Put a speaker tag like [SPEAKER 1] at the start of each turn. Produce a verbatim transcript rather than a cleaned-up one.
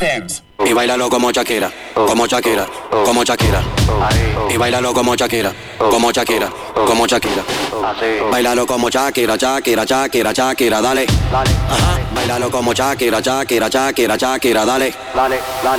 [SPEAKER 1] dance.
[SPEAKER 2] Y bailalo como Shakira, como Shakira, como Shakira. Y bailalo como Shakira, como Shakira, como Shakira. Bailalo como Shakira, Shakira, Shakira, Shakira, dale. Ajá. Bailalo como Shakira, Shakira, Shakira, Shakira, dale.